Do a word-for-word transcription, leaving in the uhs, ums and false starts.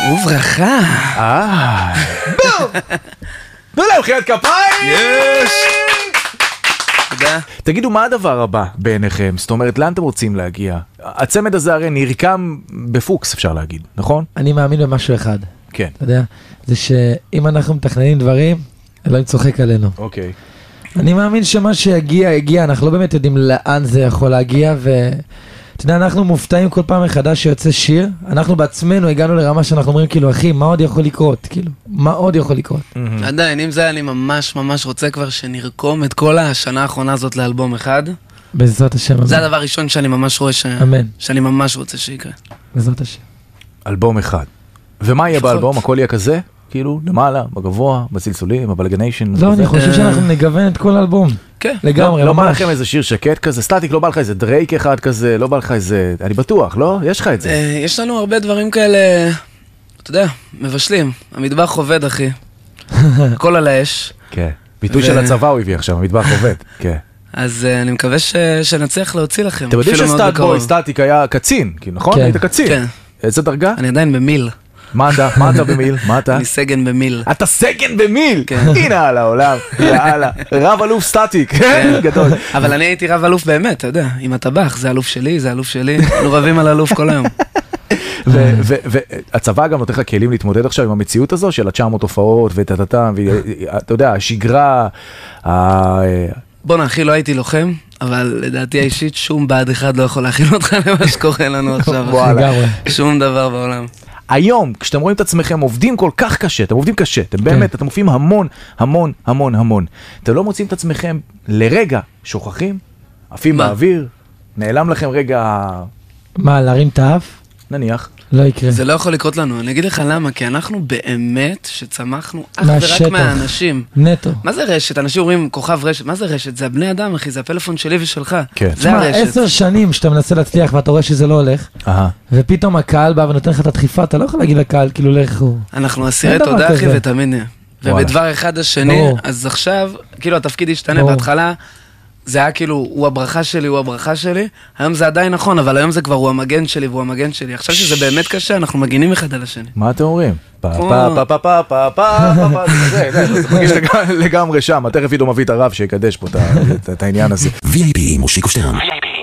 וברכה. אה. בום! תנו להם חיית כפיים! יש! תודה. תגידו, מה הדבר הבא בעיניכם? זאת אומרת, לאן אתם רוצים להגיע? הצמד הזה הרי נרקם בפוקס, אפשר להגיד, נכון? אני מאמין במשהו אחד. כן. אתה יודע, זה שאם אנחנו מתכננים דברים, אלוהים צוחק עלינו. אוקיי. אני מאמין שמה שיגיע, יגיע, אנחנו לא באמת יודעים לאן זה יכול להגיע, ואתה יודע, אנחנו מופתעים כל פעם מחדש שיוצא שיר, אנחנו בעצמנו הגענו לרמה שאנחנו אומרים, כאילו, אחי, מה עוד יכול לקרות? כאילו, מה עוד יכול לקרות? עדיין, אם זה אני ממש ממש רוצה כבר שנרקום את כל השנה האחרונה הזאת לאלבום אחד. בעזרת השם. זה הדבר הראשון שאני ממש רואה ש... אמן. שאני ממש רוצה שיקרה. בעזרת השם. אלבום אחד. ומה יהיה לפחות. באלבום? הכל יהיה כזה? כאילו, למעלה, בגבוה, בסלסולים, הבלגניישן. לא, אני חושב שאנחנו נגוון את כל האלבום. כן. לגמרי, לא בא ממש. לכם איזה שיר שקט כזה? סטטיק, לא בא לך איזה דרייק אחד כזה? לא בא לך איזה... אני בטוח, לא? יש לך את זה. אה, יש לנו הרבה דברים כאלה, אתה יודע, מבשלים. המטבח עובד, אחי. הכל על האש. כן. ביטוי ו- של הצבא הוא הביא עכשיו, המטבח עובד. כן. אז אה, אני מקווה ש... שנצליח להוציא לכם. אתם יודעים אפילו מאוד שסטאט בוי, בקרוב. סטטיק היה קצין, כאילו, נכון? כן. היית קצין. כן. איזה דרגה? אני עדיין במיל. מה אתה? מה אתה במיל? מה אתה? אני סגן במיל. אתה סגן במיל! כן. הנה על העולם, יאללה. רב אלוף סטטיק, גדול. אבל אני הייתי רב אלוף באמת, אתה יודע, עם הטבח, זה אלוף שלי, זה אלוף שלי, אנחנו רבים על אלוף כל היום. והצבא גם נותן לך כלים להתמודד עכשיו עם המציאות הזו של ה-תשע מאות הופעות וטטטם, ואתה יודע, השגרה, בוא'נה, אחי, לא הייתי לוחם, אבל לדעתי האישית שום בעד אחד לא יכול להכין אותך למה שקורה לנו עכשיו. וואלה. לגמרי. שום דבר בעולם. היום, כשאתם רואים את עצמכם עובדים כל כך קשה, אתם עובדים קשה, אתם באמת, אתם מופיעים המון, המון, המון, המון. אתם לא מוצאים את עצמכם לרגע שוכחים, עפים מה? באוויר, נעלם לכם רגע, מה, להרים את האף? נניח. לא יקרה. זה לא יכול לקרות לנו, אני אגיד לך למה, כי אנחנו באמת שצמחנו אך מהשטח. ורק מהאנשים. נטו. מה זה רשת? אנשים אומרים כוכב רשת, מה זה רשת? זה הבני אדם, אחי, זה הפלאפון שלי ושלך. כן. זה תשמע, הרשת. עשר שנים שאתה מנסה להצליח ואתה רואה שזה לא הולך, אהה. ופתאום הקהל בא ונותן לך את הדחיפה, אתה לא יכול להגיד לקהל, כאילו, לך הוא. אנחנו אסירי אין דבר תודה, אחי, כזה. ותמיד נהיה. וואלה. ובדבר אחד השני, ברור. אז עכשיו, כאילו התפקיד השתנה ברור. בהתחלה, זה היה כאילו, הוא הברכה שלי, הוא הברכה שלי, היום זה עדיין נכון, אבל היום זה כבר הוא המגן שלי והוא המגן שלי. עכשיו שזה באמת קשה, אנחנו מגינים אחד על השני. מה אתם אומרים? פה כמו- פה פה פה פה פה פה פה זה, זה, זה מרגיש לגמרי- לגמרי שם, תכף עידו מביא את הרב שיקדש פה את ה- את העניין הזה. וי איי פי עם מושיקו שטרן.